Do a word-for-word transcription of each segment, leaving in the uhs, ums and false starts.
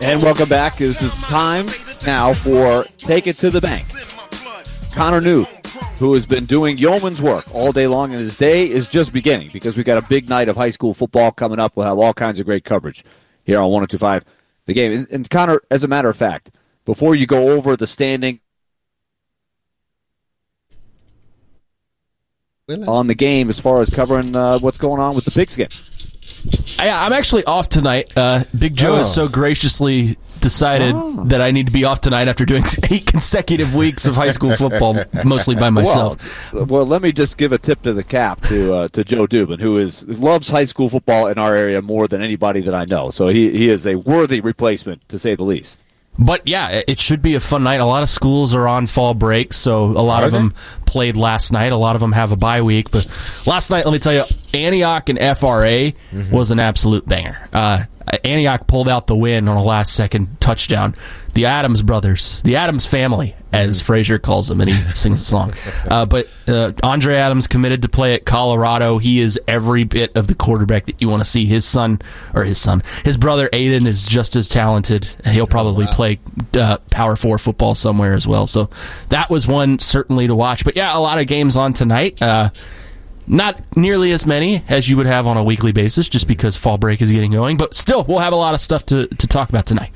And welcome back. This is time now for Take It to the Bank. Connor Newth, who has been doing yeoman's work all day long, and his day is just beginning because we've got a big night of high school football coming up. We'll have all kinds of great coverage here on one oh two point five The Game. And, and Connor, as a matter of fact, before you go over the standing on the game as far as covering uh, what's going on with the Pigskin. Yeah, I'm actually off tonight. Uh, Big Joe Oh. has so graciously decided Oh. that I need to be off tonight after doing eight consecutive weeks of high school football, mostly by myself. Well, well, let me just give a tip to the cap to uh, to Joe Dubin, who is loves high school football in our area more than anybody that I know. So he, he is a worthy replacement, to say the least. But yeah, it should be a fun night. A lot of schools are on fall break, so a lot Are of they? them played last night. A lot of them have a bye week. But last night, let me tell you, Antioch and F R A Mm-hmm. was an absolute banger. Uh, Antioch pulled out the win on a last-second touchdown. The Adams brothers, the Adams family, as Mm-hmm. Frazier calls them, and he sings the song. Uh, but uh, Andre Adams committed to play at Colorado. He is every bit of the quarterback that you want to see. His son, or his son, his brother Aiden is just as talented. He'll probably play uh, Power Four football somewhere as well. So that was one certainly to watch. But yeah, a lot of games on tonight. Uh, Not nearly as many as you would have on a weekly basis just because fall break is getting going, but still, we'll have a lot of stuff to, to talk about tonight.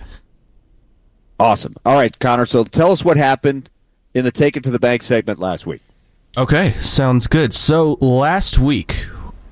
Awesome. All right, Connor, so tell us what happened in the Take It to the Bank segment last week. Okay, sounds good. So last week,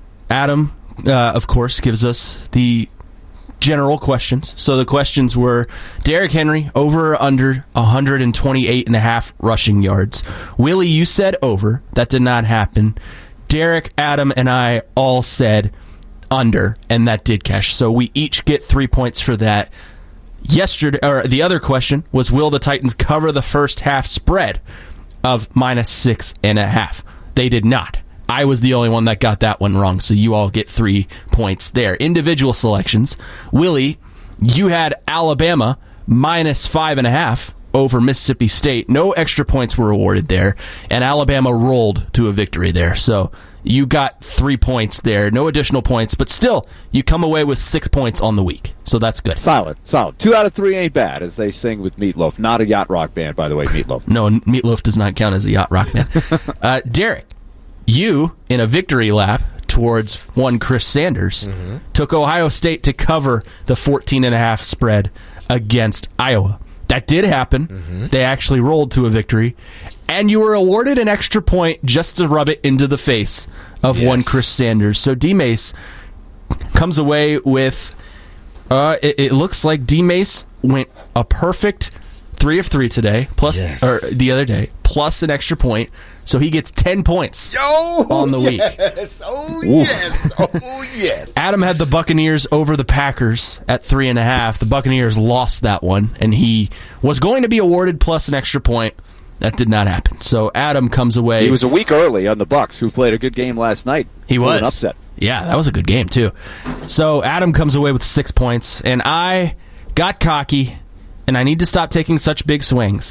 Adam, uh, of course, gives us the general questions. So the questions were Derrick Henry, over or under one twenty-eight and a half rushing yards. Willie, you said over. That did not happen. Derek, Adam, and I all said under, and that did cash. So we each get three points for that. Yesterday, or the other question was, will the Titans cover the first half spread of minus six and a half? They did not. I was the only one that got that one wrong, so you all get three points there. Individual selections. Willie, you had Alabama minus five and a half over Mississippi State. No extra points were awarded there, and Alabama rolled to a victory there. So you got three points there. No additional points, but still, you come away with six points on the week. So that's good. Solid, solid. Two out of three ain't bad, as they sing with Meatloaf. Not a yacht rock band, by the way, Meatloaf. No, Meatloaf does not count as a yacht rock man. uh, Derek, you, in a victory lap towards one Chris Sanders, mm-hmm. took Ohio State to cover the fourteen and a half spread against Iowa. That did happen. Mm-hmm. They actually rolled to a victory. And you were awarded an extra point just to rub it into the face of Yes. one Chris Sanders. So D-Mace comes away with, uh, it, it looks like D-Mace went a perfect three of three today, plus Yes. or the other day, plus an extra point. So he gets ten points Oh, on the week. yes. Oh, yes. Oh, yes. Adam had the Buccaneers over the Packers at three and a half. The Buccaneers lost that one, and he was going to be awarded plus an extra point. That did not happen. So Adam comes away. He was a week early on the Bucks, who played a good game last night. He With was an upset. Yeah, that was a good game too. So Adam comes away with six points, and I got cocky, and I need to stop taking such big swings.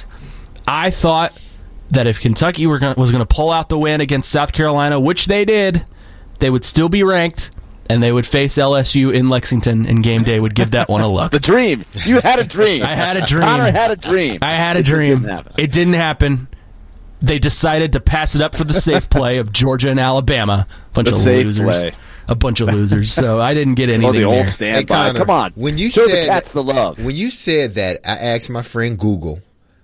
I thought that if Kentucky were gonna, was going to pull out the win against South Carolina, which they did, they would still be ranked, and they would face L S U in Lexington, and game day would give that one a look. The dream. You had a dream. I had a dream. Connor had a dream. I had a It just dream. didn't happen. It didn't happen. They decided to pass it up for the safe play of Georgia and Alabama. A bunch The of safe losers. play. A bunch of losers. So I didn't get Oh, anything the old there. standby. Hey, Connor, Come on. when you Show the said- cats the love. When you said that, I asked my friend Google,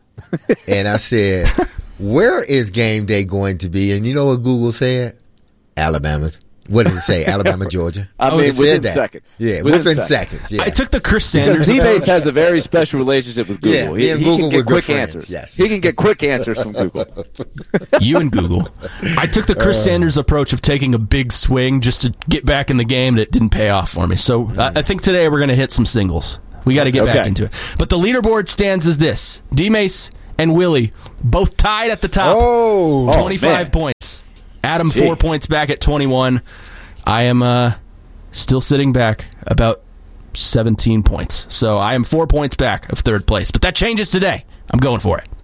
and I said, where is game day going to be? And you know what Google said? Alabama. What did it say? Alabama, Georgia. I Oh, mean, it said within that. seconds. Yeah, Within within, seconds. seconds. Yeah. I took the Chris Because Sanders D-Base approach. has a very special relationship with Google. Yeah, he, me and he Google can were get good quick friends, answers. yes. He can get quick answers from Google. You and Google. I took the Chris Sanders approach of taking a big swing just to get back in the game, and it didn't pay off for me. So I, I think today we're going to hit some singles. We got to get Okay. back into it. But the leaderboard stands as this. D-Mace and Willie both tied at the top. Oh. Oh, twenty-five man. points. Adam four Jeez. points back at twenty-one. I am uh, still sitting back about seventeen points. So I am four points back of third place. But that changes today. I'm going for it.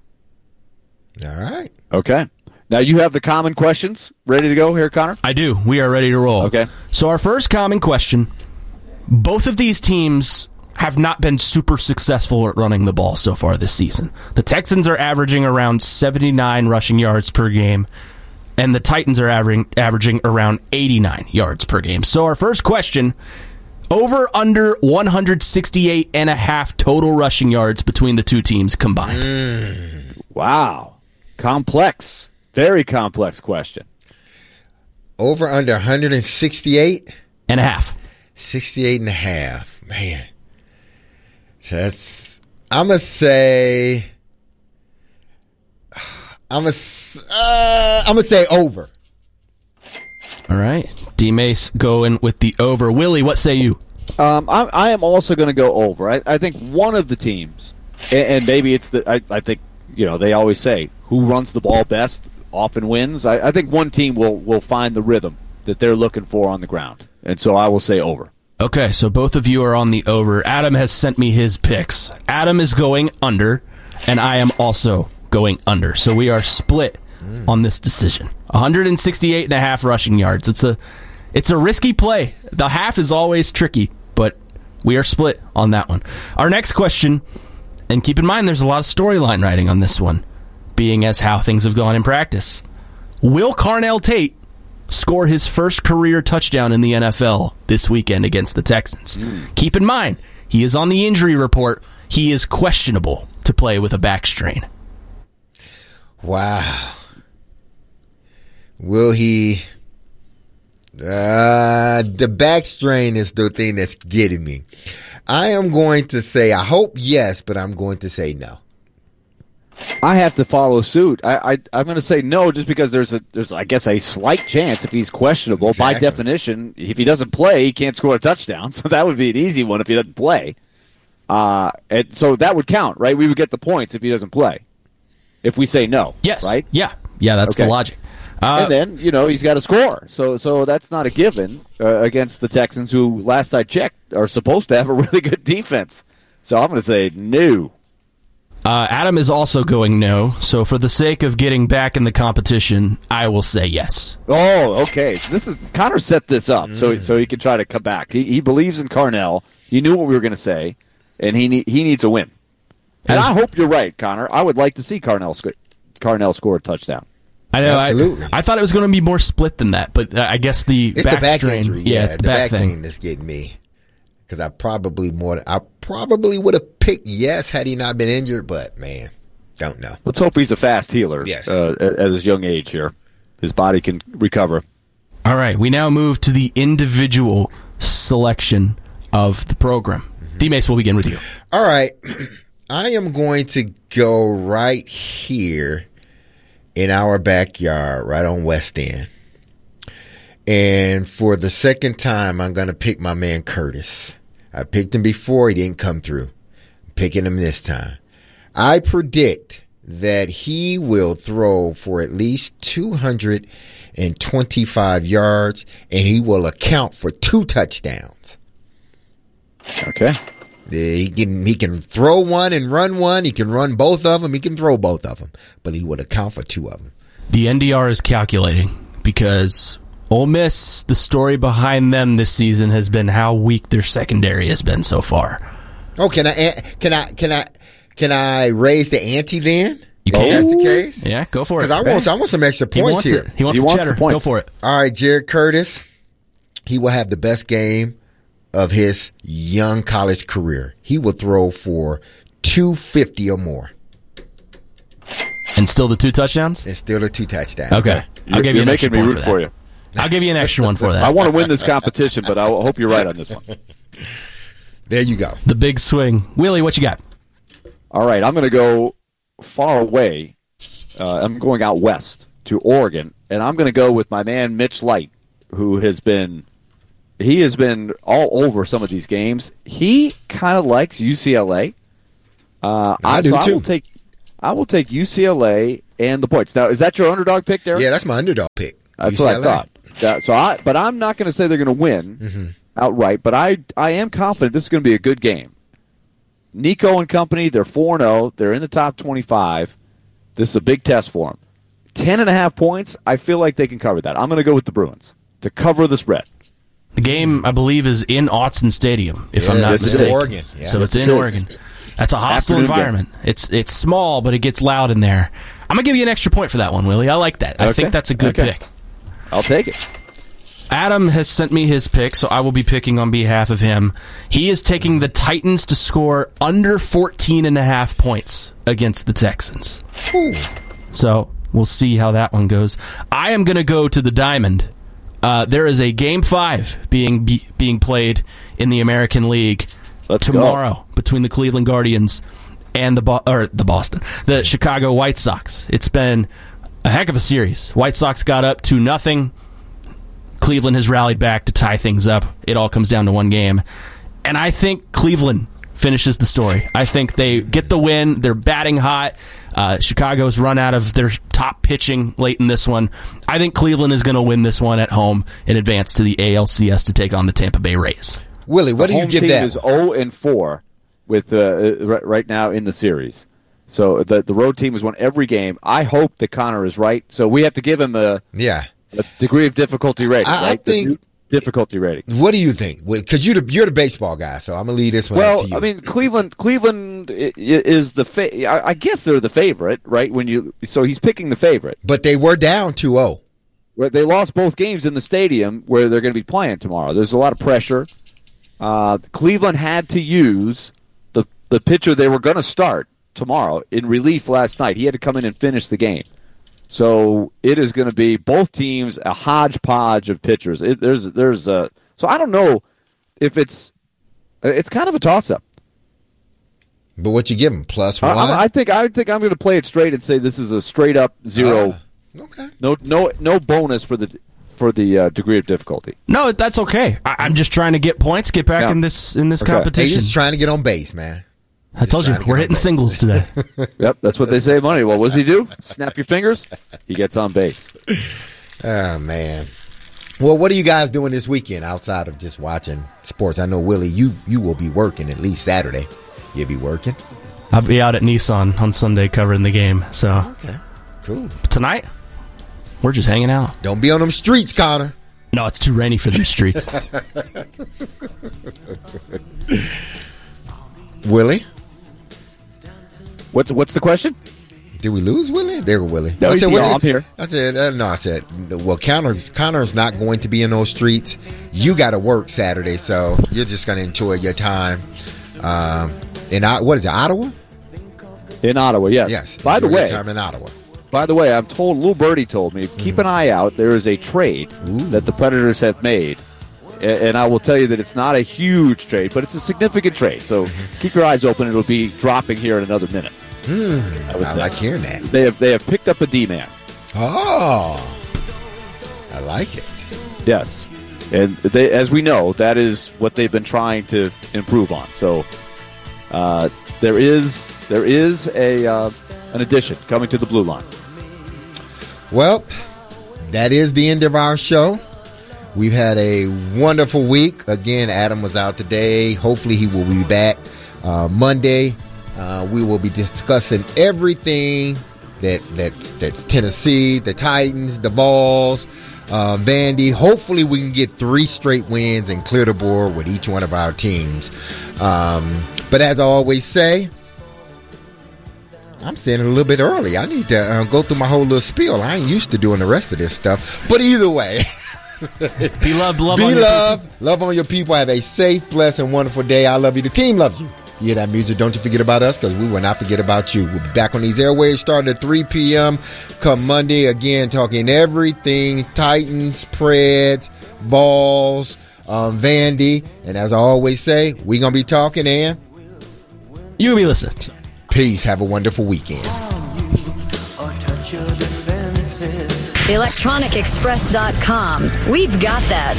All right. Okay. Now you have the common questions ready to go here, Connor? I do. We are ready to roll. Okay. So our first common question, both of these teams have not been super successful at running the ball so far this season. The Texans are averaging around seventy-nine rushing yards per game, and the Titans are averaging averaging around eighty-nine yards per game. So our first question, over under one sixty-eight and a half total rushing yards between the two teams combined. Mm. Wow. Complex. Very complex question. Over under one sixty-eight? And a half. sixty-eight and a half. Man. So that's, I'm going to say, I'm going to, uh, I'm going to say over. All right. D-Mace going with the over. Willie, what say you? Um, I, I am also going to go over. I, I think one of the teams, and, and maybe it's the, I, I think, you know, they always say, who runs the ball best often wins. I, I think one team will, will find the rhythm that they're looking for on the ground. And so I will say over. Okay, so both of you are on the over. Adam has sent me his picks. Adam is going under, and I am also going under. So we are split mm. on this decision. one sixty-eight and a half rushing yards. It's a it's a risky play. The half is always tricky, but we are split on that one. Our next question, and keep in mind there's a lot of storyline writing on this one, being as how things have gone in practice. Will Carnell Tate score his first career touchdown in the N F L this weekend against the Texans? Mm. Keep in mind, he is on the injury report. He is questionable to play with a back strain. Wow. Will he... Uh, the back strain is the thing that's getting me. I am going to say, I hope yes, but I'm going to say no. I have to follow suit. I, I, I'm going to say no just because there's, a there's I guess, a slight chance if he's questionable. Exactly. By definition, if he doesn't play, he can't score a touchdown. So that would be an easy one if he doesn't play. Uh, and so that would count, right? We would get the points if he doesn't play. If we say no. Yes. Right? Yeah. Yeah, that's okay. the logic. Uh, and then, you know, he's got to score. So so that's not a given uh, against the Texans, who, last I checked, are supposed to have a really good defense. So I'm going to say no. Uh, Adam is also going no. So for the sake of getting back in the competition, I will say yes. Oh, okay. So this is Connor set this up mm. so so he can try to come back. He he believes in Carnell. He knew what we were going to say, and he ne- he needs a win. And As, I hope you're right, Connor. I would like to see Carnell sc- Carnell score a touchdown. I know. Absolutely. I, I thought it was going to be more split than that, but uh, I guess the it's back the back strain, injury. Yeah, Yeah, it's the, the back, back thing. thing that's getting me. Because I probably more, I probably would have picked yes had he not been injured, but man, don't know. Let's hope he's a fast healer. Yes. Uh, at his young age here, his body can recover. All right, we now move to the individual selection of the program. Mm-hmm. D-Mace, we'll begin with you. All right, I am going to go right here in our backyard, right on West End. And for the second time, I'm going to pick my man Curtis. I picked him before. He didn't come through. I'm picking him this time. I predict that he will throw for at least two hundred twenty-five yards, and he will account for two touchdowns. Okay. He can he can throw one and run one. He can run both of them. He can throw both of them, but he would account for two of them. The N D R is calculating because Ole Miss, the story behind them this season has been how weak their secondary has been so far. Oh, can I can I can I can I raise the ante then? You can. If that's the case. Yeah, go for it. Because I want I want some extra points he wants here. It. He wants he the wants cheddar. The points. Go for it. All right, Jared Curtis. He will have the best game of his young college career. He will throw for two fifty or more. And still the two touchdowns? And still the two touchdowns. Okay. You're, I'll give you you're an extra making me point root for, for you. I'll give you an extra one for that. I want to win this competition, but I hope you're right on this one. There you go. The big swing. Willie, what you got? All right, I'm going to go far away. Uh, I'm going out west to Oregon, and I'm going to go with my man Mitch Light, who has been he has been all over some of these games. He kind of likes U C L A. Uh, I do so too. I will take I will take U C L A and the points. Now, is that your underdog pick, Derek? Yeah, that's my underdog pick. That's U C L A. what I thought. That, so I, but I'm not going to say they're going to win mm-hmm. outright. But I, I am confident this is going to be a good game. Nico and company, they're four and oh. They're in the top twenty-five. This is a big test for them. Ten and a half points. I feel like they can cover that. I'm going to go with the Bruins to cover the spread. The game, I believe, is in Autzen Stadium, if Yeah, I'm not it's in mistaken. Oregon, yeah. So it's Yes, in it is. Oregon. That's a hostile Afternoon environment. It's it's small, but it gets loud in there. I'm going to give you an extra point for that one, Willie. I like that. I Okay. think that's a good Okay. pick. I'll take it. Adam has sent me his pick, so I will be picking on behalf of him. He is taking the Titans to score under fourteen and a half points against the Texans. Ooh. So we'll see how that one goes. I am going to go to the Diamond. Uh, there is a Game five being be, being played in the American League Let's tomorrow go. between the Cleveland Guardians and the Bo- or the Boston, the Chicago White Sox. It's been a heck of a series. White Sox got up to nothing. Cleveland has rallied back to tie things up. It all comes down to one game. And I think Cleveland finishes the story. I think they get the win. They're batting hot. Uh, Chicago's run out of their top pitching late in this one. I think Cleveland is going to win this one at home and advance to the A L C S to take on the Tampa Bay Rays. Willie, what The do you home give team that? is zero and four with uh, right, right now in the series. So the the road team has won every game. I hope that Connor is right. So we have to give him a, Yeah. a degree of difficulty rating, I- I right? The think- new difficulty rating. What do you think? Because you the, you're the baseball guy, so I'm gonna leave this one up Well, to you. I mean, Cleveland. Cleveland i- i- is the. Fa- I I guess they're the favorite, right? When you so he's picking the favorite. but they were down two oh. Where they lost both games in the stadium where they're going to be playing tomorrow. There's a lot of pressure. Uh, Cleveland had to use the the pitcher they were going to start tomorrow in relief last night. He had to come in and finish the game. So it is going to be both teams a hodgepodge of pitchers. It, there's there's a so I don't know if it's it's kind of a toss up. But what you give them? Plus I, one? I I think I think I'm going to play it straight and say this is a straight up zero. Ah, okay. No no no bonus for the for the uh, degree of difficulty. No, that's okay. I, I'm just trying to get points, get back Yeah. in this in this Okay. Hey, competition. just trying to get on base, man. I told you trying to we're get hitting on base. singles today. Yep, that's what they say. Money. Well, what does he do? Snap your fingers. He gets on base. Oh man. Well, what are you guys doing this weekend outside of just watching sports? I know Willie, you you will be working at least Saturday. You'll be working. I'll be out at Nissan on Sunday covering the game. So Okay. Cool. tonight, we're just hanging out. Don't be on them streets, Connor. No, it's too rainy for them streets. Willie, What's what's the question? did we lose Willie? There was Willie. No, I he's- said, no, what you- I'm here. I said, uh, no, I said, well, Connor's, Connor's not going to be in those streets. You got to work Saturday, so you're just going to enjoy your time. Um, in O- what is it, Ottawa? In Ottawa, yes. Yes. By the enjoy your way, time in Ottawa. by the way, I'm told Lou Birdie told me keep an eye out. There is a trade Ooh. that the Predators have made, A- and I will tell you that it's not a huge trade, but it's a significant trade. So keep your eyes open. It'll be dropping here in another minute. Hmm, I would I say. like hearing that. They have they have picked up a D man. Oh, I like it. Yes, and they, as we know, that is what they've been trying to improve on. So uh, there is there is a uh, an addition coming to the blue line. Well, that is the end of our show. We've had a wonderful week. Again, Adam was out today. Hopefully he will be back uh, Monday. Uh, we will be discussing everything that that that's Tennessee, the Titans, the Vols, uh, Vandy. Hopefully we can get three straight wins and clear the board with each one of our teams. Um, but as I always say, I'm saying it a little bit early. I need to uh, go through my whole little spiel. I ain't used to doing the rest of this stuff. But either way, Be loved, love be on your love, love on your people. Have a safe, blessed, and wonderful day. I love you. The team loves you. You hear that music? Don't you forget about us, because we will not forget about you. We'll be back on these airwaves starting at three p.m. come Monday. Again, talking everything Titans, Preds, Vols, um, Vandy. And as I always say, we're going to be talking, and You be listening. peace. Have a wonderful weekend. electronic express dot com. We've got that.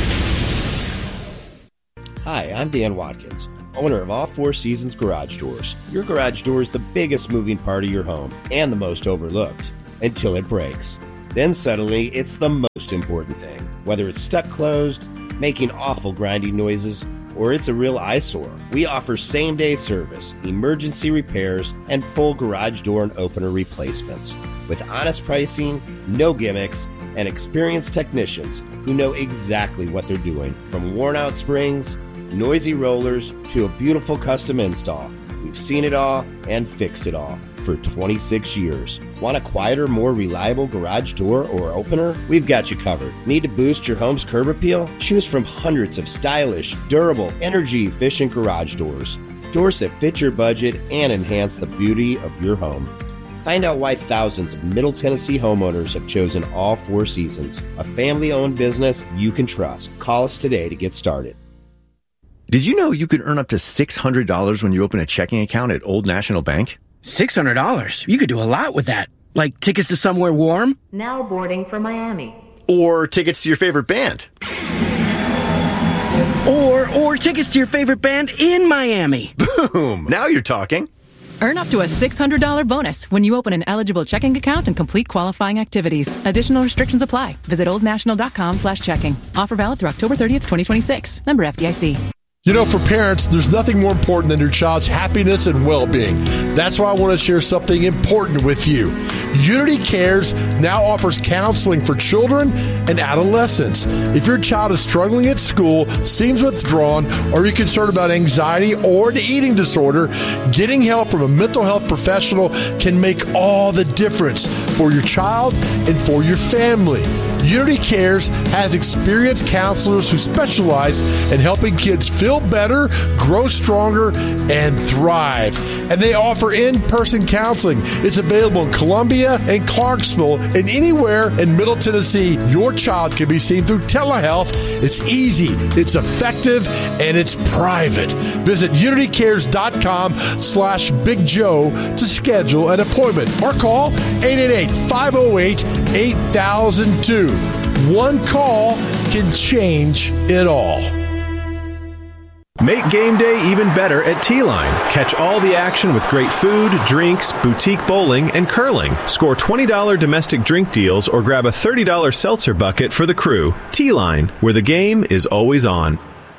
Hi, I'm Dan Watkins, owner of All Four Seasons Garage Doors. Your garage door is the biggest moving part of your home and the most overlooked until it breaks. Then suddenly, it's the most important thing. Whether it's stuck closed, making awful grinding noises, or it's a real eyesore, we offer same-day service, emergency repairs, and full garage door and opener replacements. With honest pricing, no gimmicks, and experienced technicians who know exactly what they're doing. From worn-out springs, noisy rollers, to a beautiful custom install, we've seen it all and fixed it all for twenty-six years. Want a quieter, more reliable garage door or opener? We've got you covered. Need to boost your home's curb appeal? Choose from hundreds of stylish, durable, energy-efficient garage doors. Doors that fit your budget and enhance the beauty of your home. Find out why thousands of Middle Tennessee homeowners have chosen All Four Seasons, a family-owned business you can trust. Call us today to get started. Did you know you could earn up to six hundred dollars when you open a checking account at Old National Bank? six hundred dollars? You could do a lot with that. Like tickets to somewhere warm? Now boarding for Miami. Or tickets to your favorite band? Or, or tickets to your favorite band in Miami. Boom! Now you're talking. Earn up to a six hundred dollars bonus when you open an eligible checking account and complete qualifying activities. Additional restrictions apply. Visit oldnational.com slash checking. Offer valid through October thirtieth, twenty twenty-six. Member F D I C. You know, for parents, there's nothing more important than your child's happiness and well-being. That's why I want to share something important with you. Unity Cares now offers counseling for children and adolescents. If your child is struggling at school, seems withdrawn, or you're concerned about anxiety or an eating disorder, getting help from a mental health professional can make all the difference for your child and for your family. Unity Cares has experienced counselors who specialize in helping kids feel better, grow stronger, and thrive. And they offer in-person counseling. It's available in Columbia and Clarksville and anywhere in Middle Tennessee. Your child can be seen through telehealth. It's easy, it's effective, and it's private. Visit unitycares.com slash Big Joe to schedule an appointment or call eight eight eight, five oh eight, eight thousand two. One call can change it all. Make game day even better at T-Line. Catch all the action with great food, drinks, boutique bowling, and curling. Score twenty dollars domestic drink deals or grab a thirty dollars seltzer bucket for the crew. T-Line, where the game is always on.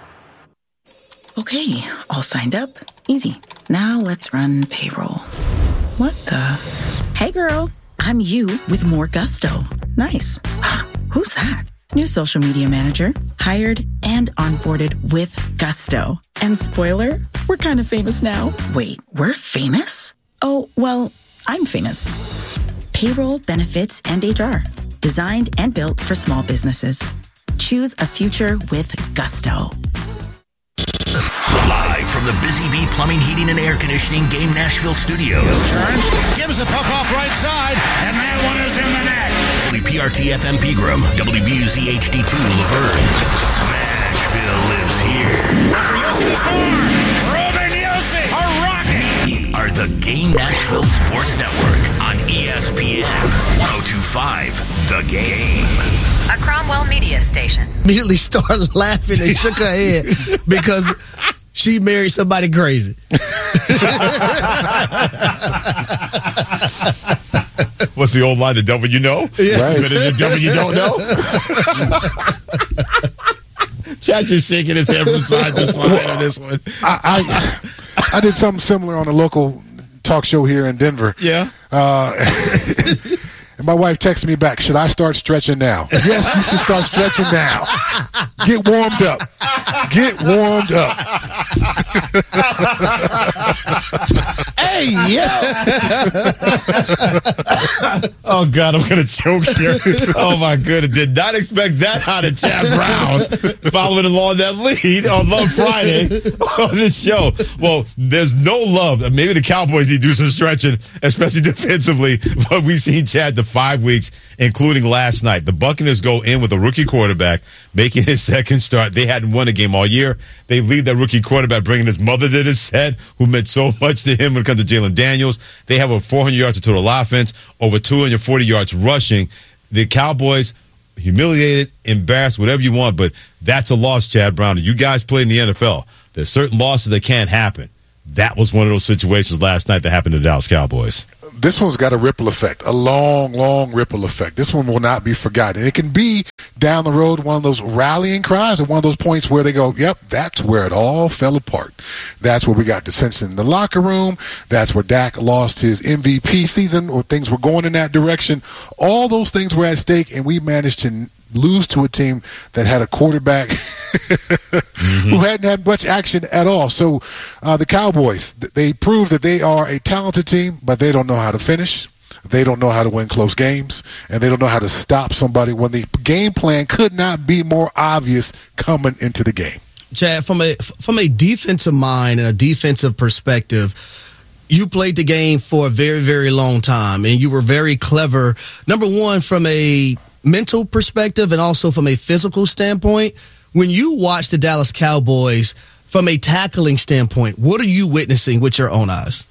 Okay, all signed up. Easy. Now let's run payroll. What the? Hey girl, I'm you with more gusto. Nice. Who's that? New social media manager, hired and onboarded with gusto. And spoiler, we're kind of famous now. Wait, we're famous? Oh, well, I'm famous. Payroll, benefits, and H R. Designed and built for small businesses. Choose a future with gusto. Live from the Busy Bee Plumbing, Heating, and Air Conditioning Game Nashville studios. Turns, gives the puck off right side, and that one is in the net. W P R T F M Pegram, W B U Z H D two Laverne. Smashville lives here. For Yossi to score! Ruben Yossi, a rocket! We are the Game Nashville Sports Network on E S P N one oh two point five The Game. A Cromwell Media Station. Immediately started laughing and shook her head because she married somebody crazy. What's the old line? The devil you know? Yes. Right. The devil you don't know? Chad's just shaking his head from side to side on this one. I, I I did something similar on a local talk show here in Denver. Yeah. Uh, and my wife texted me back, should I start stretching now? Yes, you should start stretching now. Get warmed up. Get warmed up. Hey, yo. Oh, God, I'm going to choke here. Oh, my goodness. Did not expect that out of Chad Brown following along that lead on Love Friday on this show. Well, there's no love. Maybe the Cowboys need to do some stretching, especially defensively, but we've seen Chad the five weeks, including last night. The Buccaneers go in with a rookie quarterback making his second start. They hadn't won a game all year. They lead that rookie quarterback bringing his mother to the set, who meant so much to him when it comes to Jalen Daniels. They have over four hundred yards of total offense, over two hundred forty yards rushing. The Cowboys humiliated, embarrassed, whatever you want, but that's a loss, Chad Brown. You guys play in the N F L. There's certain losses that can't happen. That was one of those situations last night that happened to the Dallas Cowboys. this one's got a ripple effect, a long, long ripple effect. This one will not be forgotten. It can be down the road one of those rallying cries or one of those points where they go, yep, that's where it all fell apart. That's where we got dissension in the locker room. That's where Dak lost his M V P season, or things were going in that direction. All those things were at stake, and we managed to lose to a team that had a quarterback mm-hmm. who hadn't had much action at all. So uh, the Cowboys, they proved that they are a talented team, but they don't know how to finish. They don't know how to win close games, and they don't know how to stop somebody when the game plan could not be more obvious coming into the game. Chad, from a from a defensive mind and a defensive perspective, you played the game for a very, very long time, and you were very clever. Number one, from a mental perspective and also from a physical standpoint, when you watch the Dallas Cowboys from a tackling standpoint, what are you witnessing with your own eyes?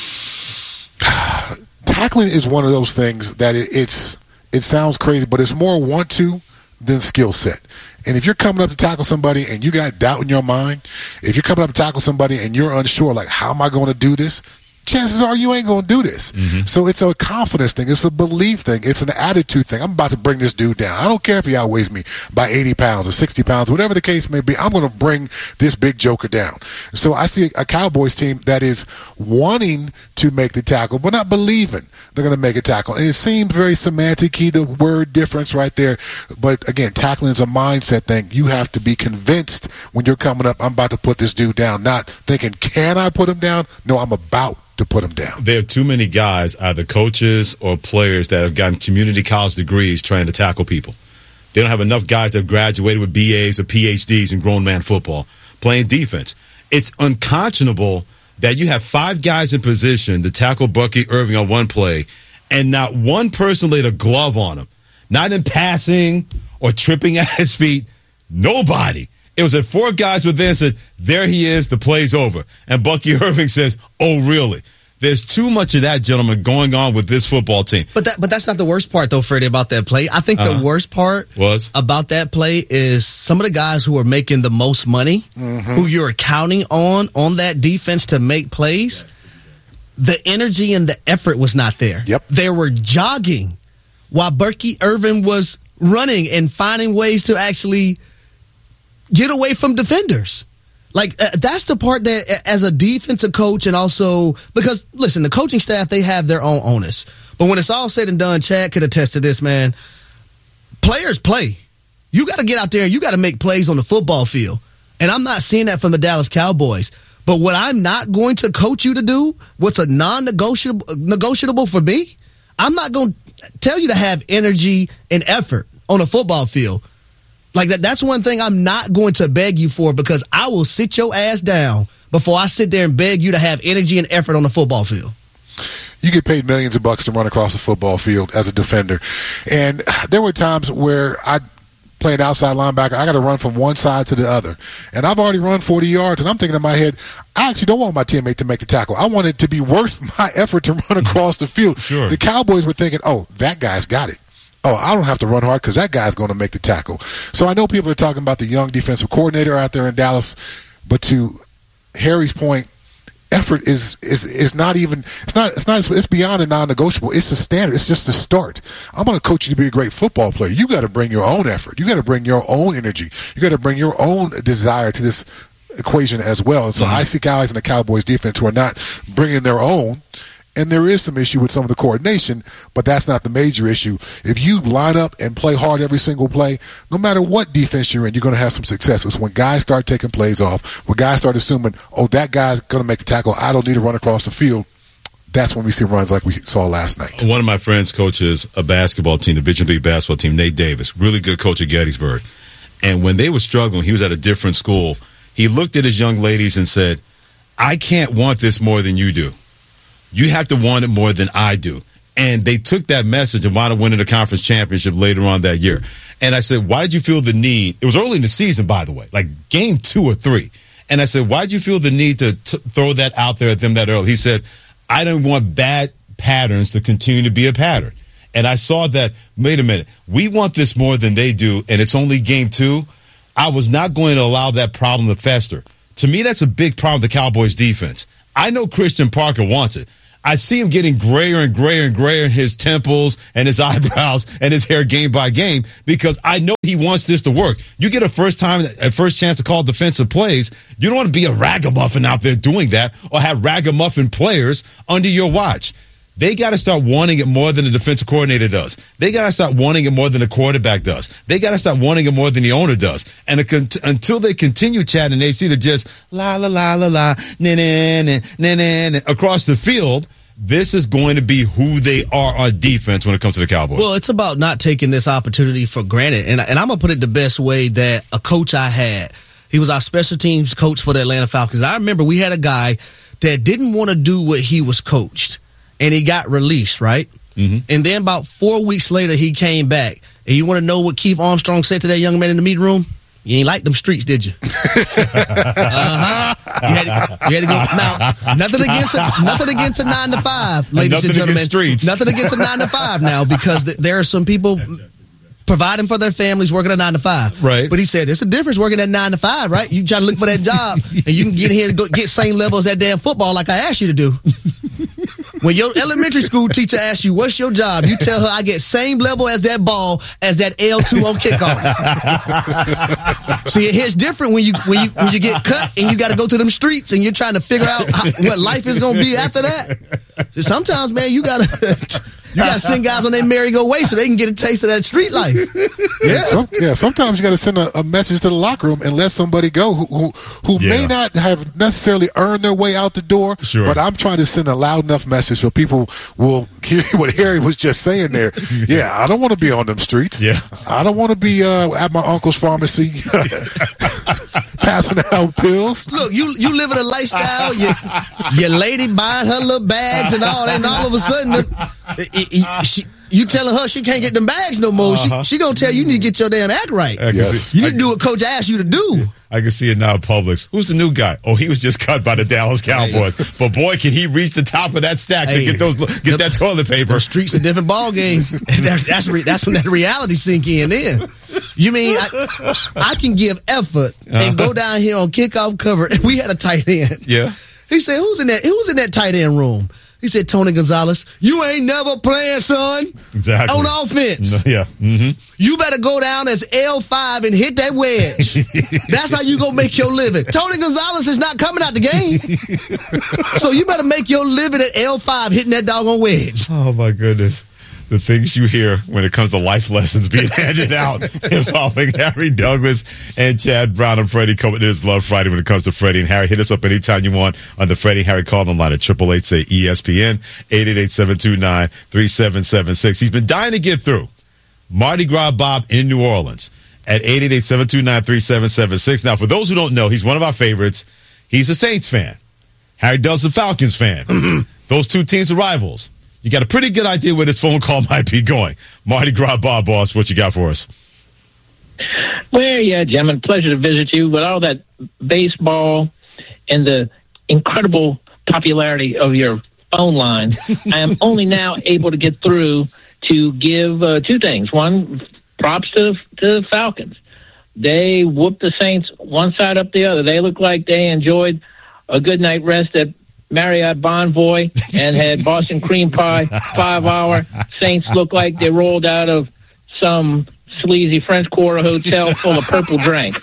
Tackling is one of those things that it, it's it sounds crazy, but it's more want to than skill set. And if you're coming up to tackle somebody and you got doubt in your mind, if you're coming up to tackle somebody and you're unsure, like, how am I going to do this? Chances are you ain't going to do this. Mm-hmm. So it's a confidence thing. It's a belief thing. It's an attitude thing. I'm about to bring this dude down. I don't care if he outweighs me by eighty pounds or sixty pounds, whatever the case may be. I'm going to bring this big joker down. So I see a Cowboys team that is wanting to make the tackle, but not believing they're going to make a tackle. And it seems very semantic, key, the word difference right there. But again, tackling is a mindset thing. You have to be convinced when you're coming up, I'm about to put this dude down, not thinking, can I put him down? No, I'm about to put them down. There are too many guys, either coaches or players, that have gotten community college degrees trying to tackle people. They don't have enough guys that have graduated with B As or P H Ds in grown man football playing defense. It's unconscionable that you have five guys in position to tackle Bucky Irving on one play, and not one person laid a glove on him. Not in passing or tripping at his feet. Nobody. It was that four guys were there and said, there he is, the play's over. And Bucky Irving says, oh, really? There's too much of that, gentlemen, going on with this football team. But that, but that's not the worst part, though, Freddie, about that play. I think uh-huh. the worst part was about that play is some of the guys who are making the most money, mm-hmm. who you're counting on on that defense to make plays, the energy and the effort was not there. Yep. They were jogging while Bucky Irving was running and finding ways to actually get away from defenders. Like, uh, that's the part that, uh, as a defensive coach, and also because, listen, the coaching staff, they have their own onus. But when it's all said and done, Chad could attest to this, man. Players play. You got to get out there and you got to make plays on the football field. And I'm not seeing that from the Dallas Cowboys. But what I'm not going to coach you to do, what's a non-negotiable negotiable for me, I'm not going to tell you to have energy and effort on a football field. Like that, that's one thing I'm not going to beg you for, because I will sit your ass down before I sit there and beg you to have energy and effort on the football field. You get paid millions of bucks to run across the football field as a defender. And there were times where I played outside linebacker. I got to run from one side to the other. And I've already run forty yards, and I'm thinking in my head, I actually don't want my teammate to make the tackle. I want it to be worth my effort to run across the field. Sure. The Cowboys were thinking, oh, that guy's got it. Oh, I don't have to run hard because that guy's going to make the tackle. So I know people are talking about the young defensive coordinator out there in Dallas, but to Harry's point, effort is is is not even it's not it's not it's beyond a non-negotiable. It's a standard. It's just a start. I'm going to coach you to be a great football player. You got to bring your own effort. You got to bring your own energy. You got to bring your own desire to this equation as well. And so mm-hmm. I see guys in the Cowboys defense who are not bringing their own. And there is some issue with some of the coordination, but that's not the major issue. If you line up and play hard every single play, no matter what defense you're in, you're going to have some success. It's when guys start taking plays off, when guys start assuming, oh, that guy's going to make the tackle, I don't need to run across the field. That's when we see runs like we saw last night. One of my friends coaches a basketball team, the Division three basketball team, Nate Davis, really good coach at Gettysburg. And when they were struggling, he was at a different school. He looked at his young ladies and said, I can't want this more than you do. You have to want it more than I do. And they took that message and wound up winning the conference championship later on that year. And I said, why did you feel the need? It was early in the season, by the way, like game two or three. And I said, why did you feel the need to t- throw that out there at them that early? He said, I don't want bad patterns to continue to be a pattern. And I saw that, wait a minute, we want this more than they do, and it's only game two. I was not going to allow that problem to fester. To me, that's a big problem with the Cowboys defense. I know Christian Parker wants it. I see him getting grayer and grayer and grayer in his temples and his eyebrows and his hair game by game because I know he wants this to work. You get a first time, a first chance to call defensive plays. You don't want to be a ragamuffin out there doing that or have ragamuffin players under your watch. They got to start wanting it more than the defensive coordinator does. They got to start wanting it more than the quarterback does. They got to start wanting it more than the owner does. And it, until they continue, Chad and A C, to just la, la, la, la, la, na, na, na, na, na, na, across the field, this is going to be who they are on defense when it comes to the Cowboys. Well, it's about not taking this opportunity for granted. And, and I'm going to put it the best way that a coach I had, he was our special teams coach for the Atlanta Falcons. I remember we had a guy that didn't want to do what he was coached. And he got released, right? Mm-hmm. And then about four weeks later, he came back. And you want to know what Keith Armstrong said to that young man in the meeting room? You ain't like them streets, did you? uh-huh. You had, to, you had to go. Now, nothing against a, nothing against a nine to five, ladies and, and gentlemen. Streets. Nothing against a nine to five now, because th- there are some people providing for their families working at nine to five. Right. But he said, there's a difference working at nine to five, right? You trying to look for that job, and you can get here and go, get same level as that damn football like I asked you to do. When your elementary school teacher asks you, what's your job? You tell her, I get same level as that ball as that L two on kickoff. See, it hits different when you when you when you get cut and you got to go to them streets and you're trying to figure out how, what life is going to be after that. So sometimes, man, you got to you got to send guys on their merry-go-way so they can get a taste of that street life. Yeah, Some, yeah. Sometimes you got to send a, a message to the locker room and let somebody go who who, who yeah. may not have necessarily earned their way out the door. Sure. But I'm trying to send a loud enough message so people will hear what Harry was just saying there. Yeah, I don't want to be on them streets. Yeah, I don't want to be uh, at my uncle's pharmacy passing out pills. Look, you you living a lifestyle. Your your lady buying her little bags and all that, and all of a sudden, the, it, it, she, you telling her she can't get them bags no more. Uh-huh. She she gonna tell you, you need to get your damn act right. Yes. You need to do what Coach asked you to do. I can see it now in Publix. Who's the new guy? Oh, he was just cut by the Dallas Cowboys. Hey. But boy, can he reach the top of that stack hey. to get those get that toilet paper. The street's a different ball game. that's that's, re, that's when that reality sink in. Then you mean I, I can give effort uh-huh. and go down here on kickoff cover. And we had a tight end. Yeah. He said, "Who's in that? Who's in that tight end room?" He said, "Tony Gonzalez, you ain't never playing, son. Exactly. On offense. No, yeah. Mm-hmm. You better go down as L five and hit that wedge. That's how you gonna make your living. Tony Gonzalez is not coming out the game. So you better make your living at L five hitting that doggone wedge." Oh, my goodness. The things you hear when it comes to life lessons being handed out involving Harry Douglas and Chad Brown. I'm Freddie Coleman. It is Love Friday when it comes to Freddie and Harry. Hit us up anytime you want on the Freddie and Harry call line at eight eight eight, say E S P N, eight eight eight, seven two nine, three seven seven six. He's been dying to get through. Mardi Gras Bob in New Orleans at eight eight eight, seven two nine, three seven seven six. Now, for those who don't know, he's one of our favorites. He's a Saints fan. Harry Douglas, a Falcons fan. Those two teams are rivals. You got a pretty good idea where this phone call might be going. Mardi Gras Bob, boss, what you got for us? Well, yeah, gentlemen, pleasure to visit you. With all that baseball and the incredible popularity of your phone lines, I am only now able to get through to give uh, two things. One, props to, to the Falcons. They whooped the Saints one side up the other. They look like they enjoyed a good night rest at Marriott Bonvoy and had Boston cream pie, five hour. Saints look like they rolled out of some sleazy French Quarter hotel full of purple drinks.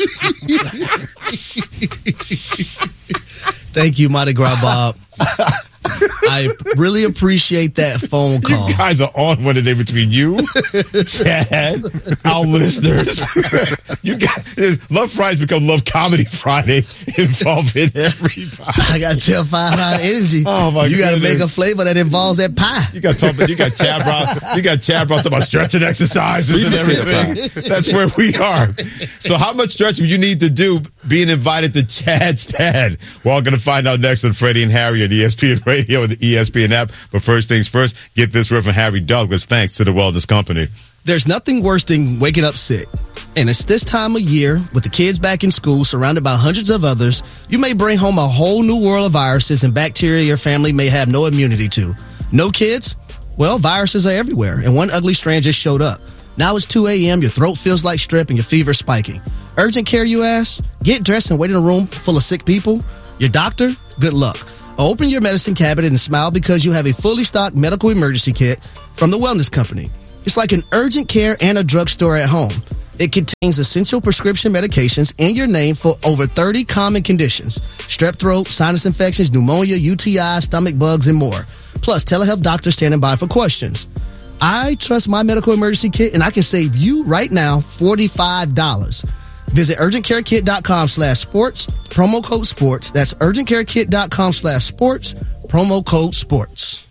Thank you, Mardi Gras Bob. I really appreciate that phone call. You guys are on one today between you, Chad, our listeners. You got Love Friday's become Love Comedy Friday, involving everybody. I got to tell Five High Energy. Oh my! You got to goodness. make a flavor that involves that pie. You got talk, You got Chad Brown. You got Chad Brown talking about stretching exercises and everything. That's where we are. So, how much stretching you need to do being invited to Chad's pad? We're all going to find out next on Freddie and Harry on E S P N Radio and the E S P N app. But first things first, get this word from Harry Douglas. Thanks to the Wellness Company. There's nothing worse than waking up sick. And it's this time of year, with the kids back in school, surrounded by hundreds of others, you may bring home a whole new world of viruses and bacteria your family may have no immunity to. No kids? Well, viruses are everywhere, and one ugly strand just showed up. Now it's two a.m., your throat feels like strep, and your fever's spiking. Urgent care, you ask? Get dressed and wait in a room full of sick people? Your doctor? Good luck. Open your medicine cabinet and smile because you have a fully stocked medical emergency kit from the Wellness Company. It's like an urgent care and a drugstore at home. It contains essential prescription medications in your name for over thirty common conditions: strep throat, sinus infections, pneumonia, U T I, stomach bugs, and more. Plus, telehealth doctors standing by for questions. I trust my medical emergency kit, and I can save you right now forty-five dollars. Visit urgentcarekit.com slash sports, promo code sports. That's urgentcarekit.com slash sports, promo code sports.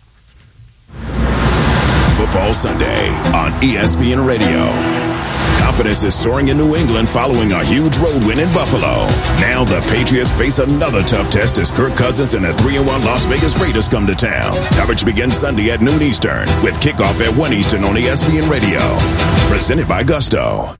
Football Sunday on E S P N Radio. Confidence is soaring in New England following a huge road win in Buffalo. Now the Patriots face another tough test as Kirk Cousins and the three and one Las Vegas Raiders come to town. Coverage begins Sunday at noon Eastern with kickoff at one Eastern on E S P N Radio. Presented by Gusto.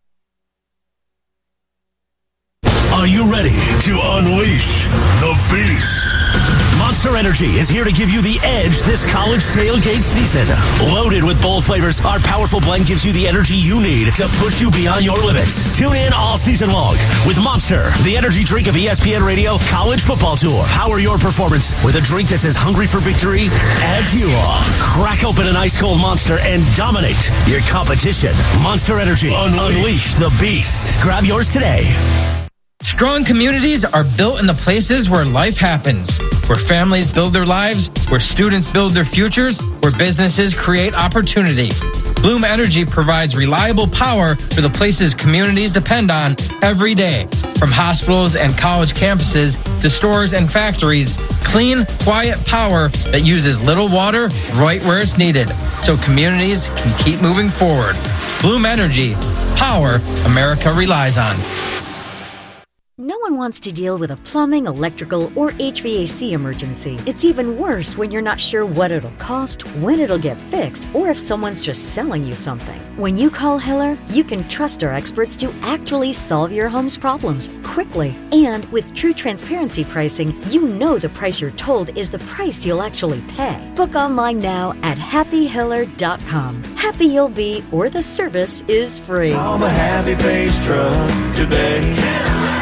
Are you ready to unleash the beast? Monster Energy is here to give you the edge this college tailgate season. Loaded with bold flavors, our powerful blend gives you the energy you need to push you beyond your limits. Tune in all season long with Monster, the energy drink of E S P N Radio College Football Tour. Power your performance with a drink that's as hungry for victory as you are. Crack open an ice-cold Monster and dominate your competition. Monster Energy. Unleash, Unleash the beast. Grab yours today. Strong communities are built in the places where life happens, where families build their lives, where students build their futures, where businesses create opportunity. Bloom Energy provides reliable power for the places communities depend on every day. From hospitals and college campuses to stores and factories, clean, quiet power that uses little water right where it's needed, so communities can keep moving forward. Bloom Energy, power America relies on. No one wants to deal with a plumbing, electrical, or H V A C emergency. It's even worse when you're not sure what it'll cost, when it'll get fixed, or if someone's just selling you something. When you call Hiller, you can trust our experts to actually solve your home's problems quickly. And with true transparency pricing, you know the price you're told is the price you'll actually pay. Book online now at happy hiller dot com. Happy you'll be, or the service is free. Call the Happy Face truck today.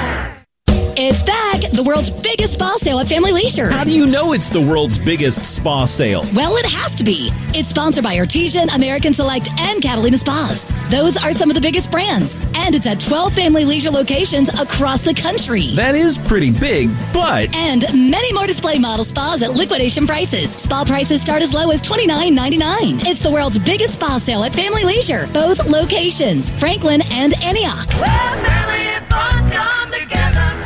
It's back! The world's biggest spa sale at Family Leisure. How do you know it's the world's biggest spa sale? Well, it has to be. It's sponsored by Artesian, American Select, and Catalina Spas. Those are some of the biggest brands. And it's at twelve Family Leisure locations across the country. That is pretty big, but... And many more display model spas at liquidation prices. Spa prices start as low as twenty-nine ninety-nine. It's the world's biggest spa sale at Family Leisure. Both locations, Franklin and Antioch. Well, family and fun come together.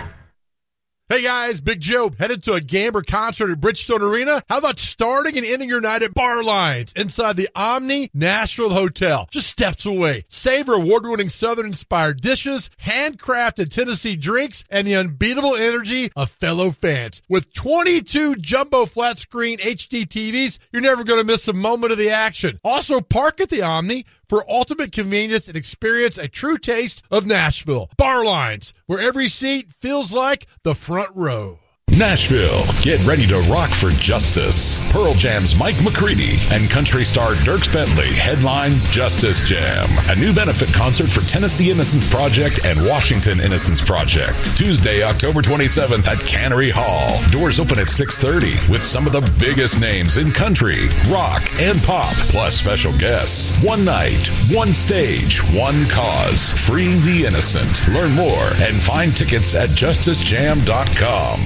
Hey guys, Big Joe, headed to a Gamber concert at Bridgestone Arena? How about starting and ending your night at Bar Lines inside the Omni Nashville Hotel, just steps away? Savor award-winning Southern-inspired dishes, handcrafted Tennessee drinks, and the unbeatable energy of fellow fans. With twenty-two jumbo flat-screen H D T Vs, you're never going to miss a moment of the action. Also, park at the Omni for ultimate convenience and experience a true taste of Nashville. Bar Lines, where every seat feels like the front row. Nashville, get ready to rock for justice. Pearl Jam's Mike McCready and country star Dierks Bentley headline Justice Jam, a new benefit concert for Tennessee Innocence Project and Washington Innocence Project. Tuesday, October twenty-seventh at Cannery Hall. Doors open at six thirty with some of the biggest names in country, rock, and pop, plus special guests. One night, one stage, one cause. Freeing the innocent. Learn more and find tickets at justice jam dot com.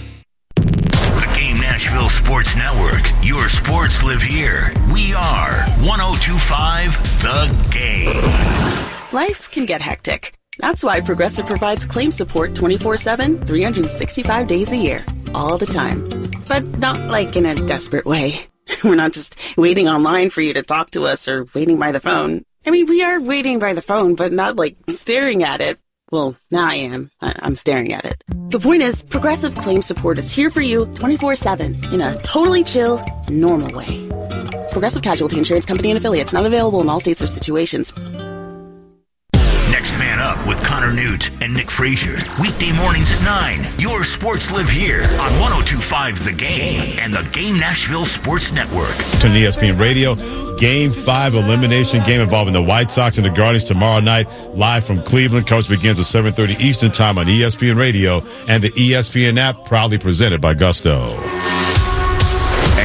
Nashville Sports Network. Your sports live here. We are one oh two point five The Game. Life can get hectic. That's why Progressive provides claim support twenty-four seven, three hundred sixty-five days a year. All the time. But not like in a desperate way. We're not just waiting online for you to talk to us or waiting by the phone. I mean, we are waiting by the phone, but not like staring at it. Well, now I am. I- I'm staring at it. The point is, Progressive Claim Support is here for you twenty-four seven in a totally chill, normal way. Progressive Casualty Insurance Company and Affiliates, not available in all states or situations. Next Man Up with Connor Newt and Nick Frazier. Weekday mornings at nine. Your sports live here on one oh two point five The Game and the Game Nashville Sports Network. To E S P N Radio. Game five elimination game involving the White Sox and the Guardians tomorrow night, live from Cleveland. Coverage begins at seven thirty Eastern Time on E S P N Radio and the E S P N app, proudly presented by Gusto.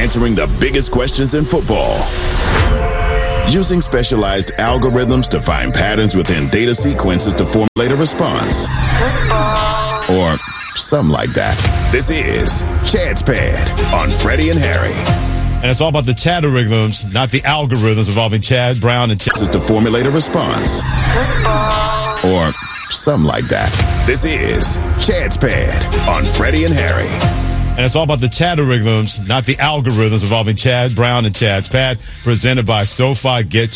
answering the biggest questions in football. Using specialized algorithms to find patterns within data sequences to formulate a response. Or something like that. This is Chad's Pad on Freddie and Harry. And it's all about the chatterigums, not the algorithms involving Chad Brown and Chad. To formulate a response. Or something like that. This is Chad's Pad on Freddie and Harry. And it's all about the chatterigums, not the algorithms involving Chad Brown and Chad's Pad, presented by SoFi. Get